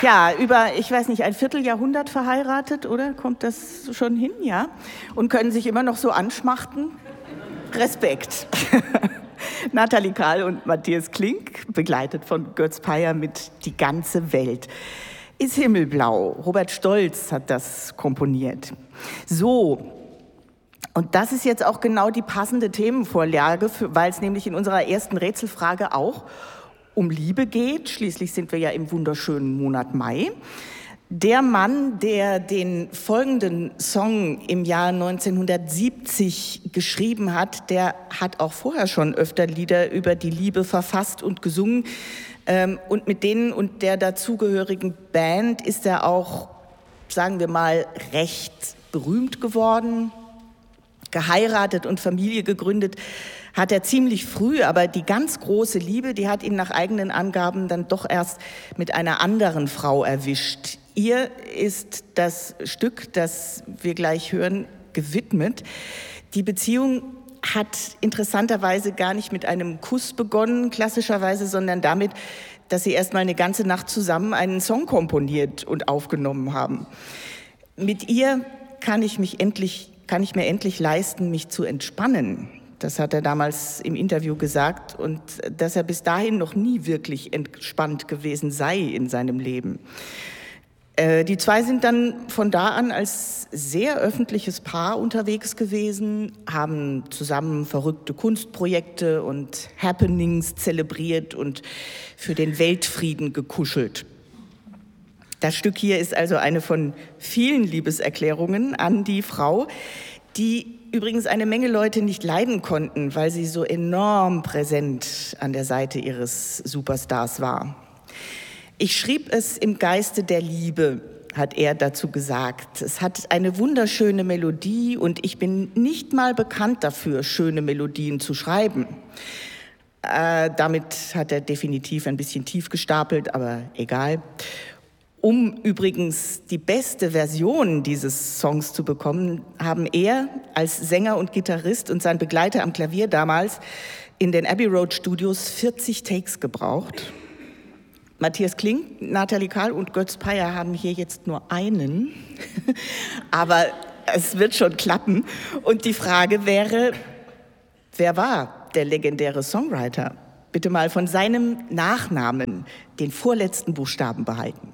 Ja, über, ich weiß nicht, ein Vierteljahrhundert verheiratet, oder? Kommt das schon hin, ja? Und können sich immer noch so anschmachten? Respekt. Nathalie Kahl und Matthias Klink, begleitet von Götz Peyer mit Die ganze Welt. Ist himmelblau. Robert Stolz hat das komponiert. So, und das ist jetzt auch genau die passende Themenvorlage, weil es nämlich in unserer ersten Rätselfrage auch um Liebe geht. Schließlich sind wir ja im wunderschönen Monat Mai. Der Mann, der den folgenden Song im Jahr 1970 geschrieben hat, der hat auch vorher schon öfter Lieder über die Liebe verfasst und gesungen. Und mit denen und der dazugehörigen Band ist er auch, sagen wir mal, recht berühmt geworden. Geheiratet und Familie gegründet hat er ziemlich früh, aber die ganz große Liebe, die hat ihn nach eigenen Angaben dann doch erst mit einer anderen Frau erwischt. Ihr ist das Stück, das wir gleich hören, gewidmet. Die Beziehung hat interessanterweise gar nicht mit einem Kuss begonnen, klassischerweise, sondern damit, dass sie erst mal eine ganze Nacht zusammen einen Song komponiert und aufgenommen haben. Mit ihr kann ich mir endlich leisten, mich zu entspannen. Das hat er damals im Interview gesagt, und dass er bis dahin noch nie wirklich entspannt gewesen sei in seinem Leben. Die zwei sind dann von da an als sehr öffentliches Paar unterwegs gewesen, haben zusammen verrückte Kunstprojekte und Happenings zelebriert und für den Weltfrieden gekuschelt. Das Stück hier ist also eine von vielen Liebeserklärungen an die Frau, die übrigens eine Menge Leute nicht leiden konnten, weil sie so enorm präsent an der Seite ihres Superstars war. Ich schrieb es im Geiste der Liebe, hat er dazu gesagt. Es hat eine wunderschöne Melodie und ich bin nicht mal bekannt dafür, schöne Melodien zu schreiben. Damit hat er definitiv ein bisschen tief gestapelt, aber egal. Um übrigens die beste Version dieses Songs zu bekommen, haben er als Sänger und Gitarrist und sein Begleiter am Klavier damals in den Abbey Road Studios 40 Takes gebraucht. Matthias Klink, Nathalie Kahl und Götz Peyer haben hier jetzt nur einen, aber es wird schon klappen. Und die Frage wäre, wer war der legendäre Songwriter? Bitte mal von seinem Nachnamen den vorletzten Buchstaben behalten.